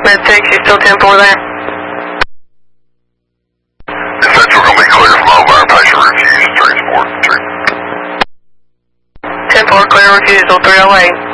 Med 6, you still 10-4 there? Essential going to be clear from over, pressure refused, transport 2. 10-4, clear refusal, 308.